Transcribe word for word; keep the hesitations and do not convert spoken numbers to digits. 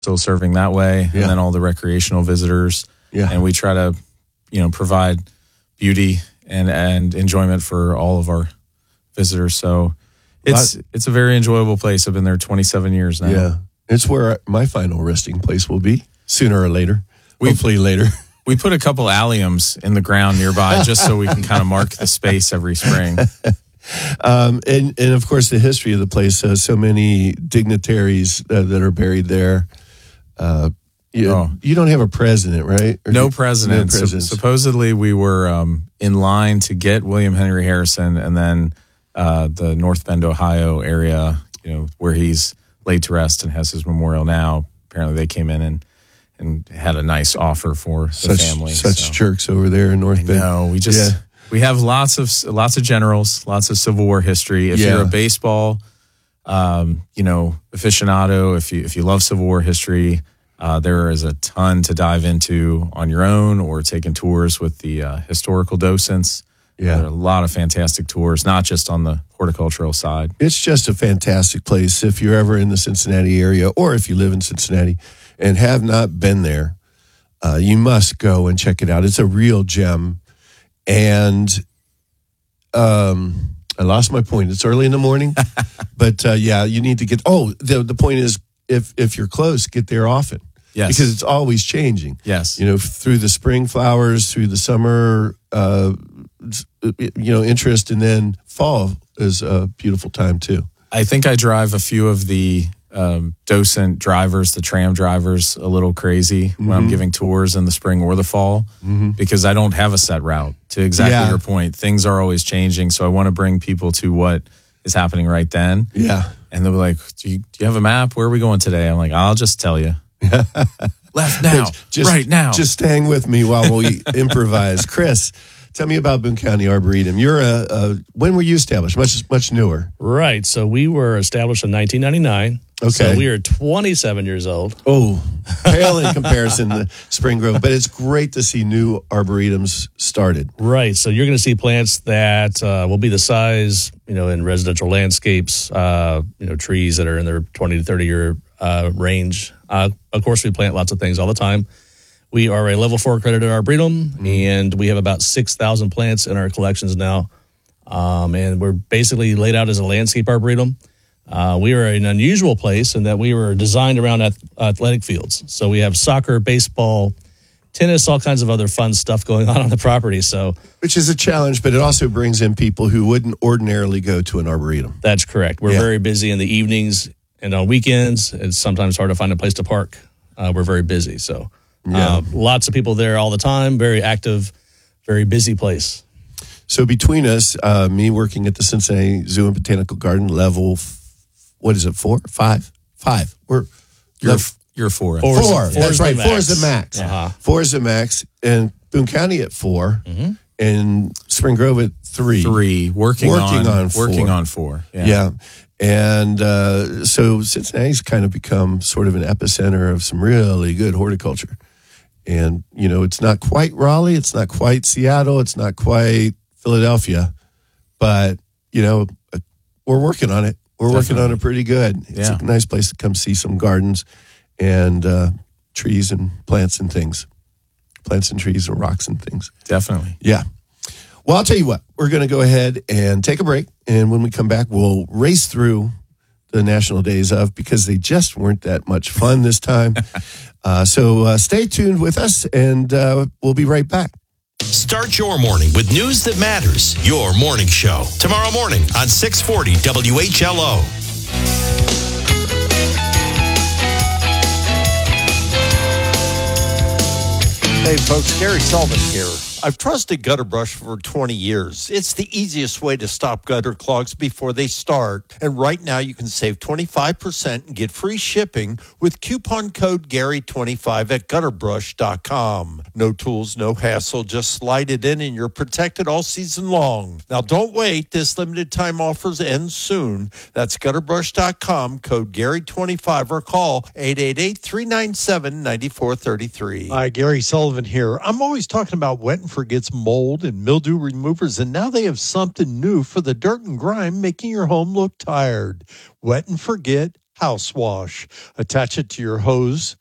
still serving that way, Yeah. and then all the recreational visitors. Yeah. And we try to, you know, provide beauty and, and enjoyment for all of our visitors. So it's Lot- it's a very enjoyable place. I've been there twenty-seven years now. Yeah. It's where my final resting place will be sooner or later. We- Hopefully later. We put a couple alliums in the ground nearby just so we can kind of mark the space every spring. Um, and, and of course, the history of the place, uh, so many dignitaries uh, that are buried there. Uh, you, Oh. you don't have a president, right? Or No do- president. No Sup- presidents. supposedly, we were um, in line to get William Henry Harrison, and then uh, the North Bend, Ohio area, you know, where he's laid to rest and has his memorial now. Apparently, they came in and and had a nice offer for the such, family. Such so. jerks over there in North Bend. No, we just Yeah. we have lots of lots of generals, lots of Civil War history. If Yeah. you're a baseball, um, you know, aficionado, if you if you love Civil War history, uh, there is a ton to dive into on your own or taking tours with the uh, historical docents. Yeah. There are a lot of fantastic tours, not just on the horticultural side. It's just a fantastic place if you're ever in the Cincinnati area or if you live in Cincinnati and have not been there. Uh, you must go and check it out. It's a real gem. And um, I lost my point. It's early in the morning. but uh, yeah, you need to get. Oh, the, the point is if, if you're close, get there often. Yes. Because it's always changing. Yes. You know, through the spring flowers, through the summer, uh, you know, interest, and then fall is a beautiful time too. I think I drive a few of the um, docent drivers, the tram drivers, a little crazy when Mm-hmm. I'm giving tours in the spring or the fall because I don't have a set route. To exactly Yeah. your point, things are always changing. So I want to bring people to what is happening right then. Yeah. And they'll be like, do you, do you have a map? Where are we going today? I'm like, I'll just tell you. Left now, Just, right now. Just hang with me while we improvise. Chris, tell me about Boone County Arboretum. You're a, a when were you established? Much much newer. Right. So we were established in nineteen ninety-nine. Okay. So we are twenty-seven years old. Oh, pale in comparison to Spring Grove, but it's great to see new arboretums started. Right. So you're going to see plants that uh, will be the size, you know, in residential landscapes, uh, you know, trees that are in their twenty to thirty year uh, range. Uh, of course, we plant lots of things all the time. We are a level four accredited arboretum, mm-hmm. and we have about six thousand plants in our collections now. Um, and we're basically laid out as a landscape arboretum. Uh, we are an unusual place in that we were designed around ath- athletic fields. So we have soccer, baseball, tennis, all kinds of other fun stuff going on on the property. So Which is a challenge, but it also brings in people who wouldn't ordinarily go to an arboretum. that's correct. We're Yeah. very busy in the evenings and on weekends. It's sometimes hard to find a place to park. Uh, we're very busy. So Yeah. uh, lots of people there all the time, very active, very busy place. So between us, uh, me working at the Cincinnati Zoo and Botanical Garden, level, f- what is it, four, five, five? We're You're, lev- you're four. Four. four. Four is That's the right. Four max. is the max. Uh-huh. Four is the max, and Boone County at 4 Mm-hmm. and Spring Grove at three. Three. Working, Working on, on four. working on four. Yeah. Yeah. And uh, so Cincinnati's kind of become sort of an epicenter of some really good horticulture. And, you know, it's not quite Raleigh, it's not quite Seattle, it's not quite Philadelphia, but, you know, uh, we're working on it. We're working on it pretty good. It's Yeah. a nice place to come see some gardens and uh, trees and plants and things. Plants and trees and rocks and things. Definitely. Yeah. Well, I'll tell you what, we're going to go ahead and take a break. And when we come back, we'll race through the National Days of because they just weren't that much fun this time. uh, so uh, stay tuned with us and uh, we'll be right back. Start your morning with news that matters. Your morning show. Tomorrow morning on six forty W H L O. Hey folks, Gary Sullivan here. I've trusted Gutter Brush for twenty years. It's the easiest way to stop gutter clogs before they start. And right now you can save twenty-five percent and get free shipping with coupon code Gary twenty-five at gutter brush dot com. No tools, no hassle. Just slide it in and you're protected all season long. Now don't wait. This limited time offers end soon. That's gutter brush dot com, code Gary twenty-five, or call eight eight eight, three nine seven, nine four three three. Hi, Gary Sullivan here. I'm always talking about Wet and Forget's mold and mildew removers, and now they have something new for the dirt and grime, making your home look tired. Wet and Forget House Wash. Attach it to your hose